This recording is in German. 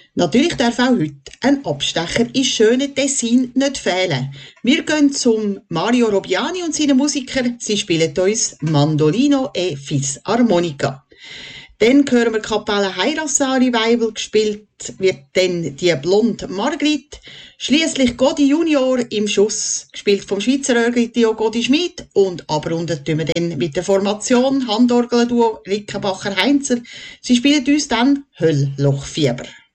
Natürlich darf auch heute ein Abstecher ins schöne Tessin nicht fehlen. Wir gehen zum Mario Robbiani und seinen Musikern. Sie spielen uns Mandolino e Fisarmonica. Dann hören wir Kapelle Heirassar Revival, gespielt wird dann die Blonde Margrit. Schliesslich Godi Junior im Schuss, gespielt vom Schweizer Örgli-Trio Godi Schmid. Und abrunden tun wir dann mit der Formation Handorgel-Duo Rickenbacher-Heinzer. Sie spielen uns dann Hölllochfieber.